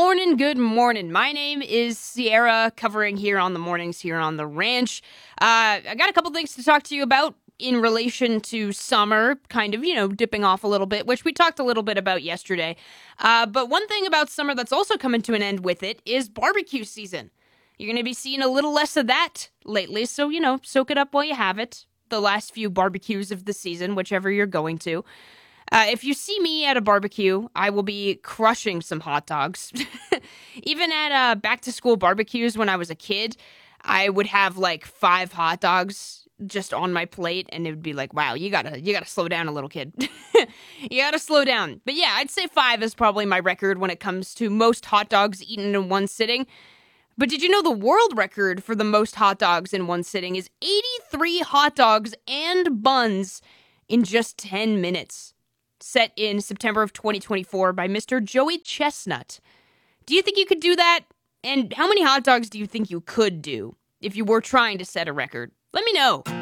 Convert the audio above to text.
morning, good morning. My name is Sierra, covering here on the mornings here on the ranch. I got a couple things to talk to you about in relation to summer, kind of, dipping off a little bit, which we talked a little bit about yesterday. But one thing about summer that's also coming to an end with it is barbecue season. You're going to be seeing a little less of that lately, so, soak it up while you have it. The last few barbecues of the season, whichever you're going to. If you see me at a barbecue, I will be crushing some hot dogs. Even at back-to-school barbecues when I was a kid, I would have like 5 hot dogs just on my plate, and it would be like, wow, you gotta slow down a little, kid. You gotta slow down. But yeah, I'd say 5 is probably my record when it comes to most hot dogs eaten in one sitting. But did you know the world record for the most hot dogs in one sitting is 83 hot dogs and buns in just 10 minutes? Set in September of 2024 by Mr. Joey Chestnut. Do you think you could do that? And how many hot dogs do you think you could do if you were trying to set a record? Let me know.